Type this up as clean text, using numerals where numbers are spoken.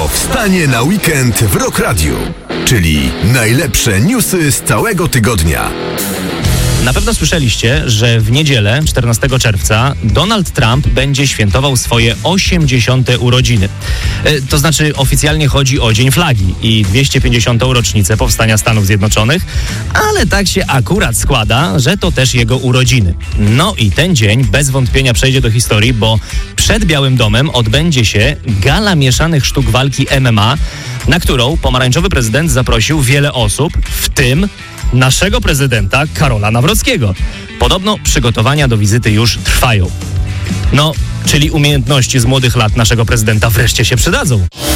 Wstanie na weekend w Rock Radio, czyli najlepsze newsy z całego tygodnia. Na pewno słyszeliście, że w niedzielę, 14 czerwca, Donald Trump będzie świętował swoje 80. urodziny. To znaczy oficjalnie chodzi o Dzień Flagi i 250. rocznicę powstania Stanów Zjednoczonych, ale tak się akurat składa, że to też jego urodziny. No i ten dzień bez wątpienia przejdzie do historii, bo przed Białym Domem odbędzie się gala mieszanych sztuk walki MMA, na którą pomarańczowy prezydent zaprosił wiele osób, w tym naszego prezydenta Karola Nawrockiego. Podobno przygotowania do wizyty już trwają. No, czyli umiejętności z młodych lat naszego prezydenta wreszcie się przydadzą.